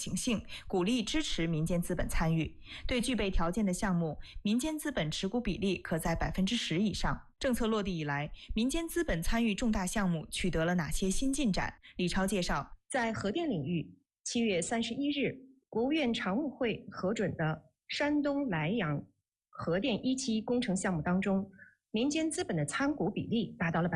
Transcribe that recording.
行性，鼓励支持民间资本参与。对具备条件的项目，民间资本持股比例可在10%以上。政策落地以来，民间资本参与重大项目取得了哪些新进展？李超介绍， 在核电领域，7月31日，国务院常务会核准的山东莱阳核电1期工程项目当中，民间资本的参股比例达到了